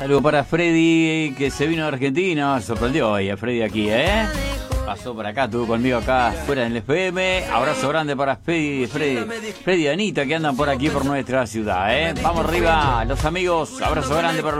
Saludo para Freddy, que se vino de Argentina. Sorprendió hoy a Freddy aquí, ¿eh? Pasó por acá, estuvo conmigo acá fuera en el FM. Abrazo grande para Freddy y Anita, que andan por aquí por nuestra ciudad, ¿eh? Vamos arriba, los amigos. Abrazo grande para